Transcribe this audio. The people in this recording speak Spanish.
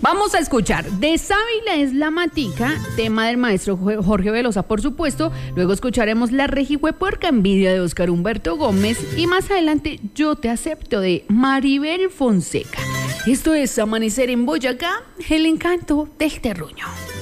Vamos a escuchar De Sábila es la matica, tema del maestro Jorge Velosa, por supuesto. Luego escucharemos La Regijuepuerca, envidia de Oscar Humberto Gómez. Y más adelante, Yo te acepto, de Maribel Fonseca. Esto es Amanecer en Boyacá, el encanto del terruño.